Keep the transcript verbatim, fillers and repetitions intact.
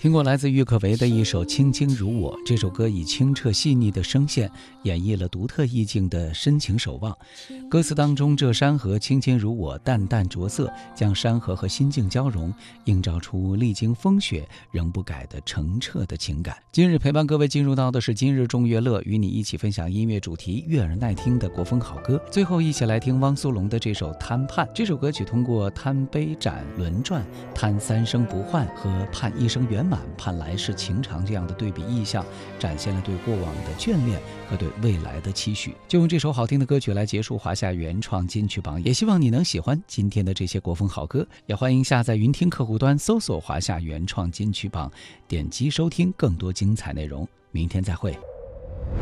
听过来自郁可唯的一首《卿卿如我》，这首歌以清澈细腻的声线演绎了独特意境的深情守望。歌词当中，这山河卿卿如我，淡淡着色，将山河和心境交融，映照出历经风雪仍不改的澄澈的情感。今日陪伴各位进入到的是今日众乐乐，与你一起分享音乐主题悦耳耐听的国风好歌。最后一起来听汪苏泷的这首《贪盼》。这首歌曲通过贪杯盏轮转、贪三生不换和盼一生圆满、盼来世情长这样的对比意象，展现了对过往的眷恋和对未来的期许。就用这首好听的歌曲来结束华夏原创金曲榜，也希望你能喜欢今天的这些国风好歌。也欢迎下载云听客户端搜索华夏原创金曲榜，点击收听更多精彩内容。明天再会。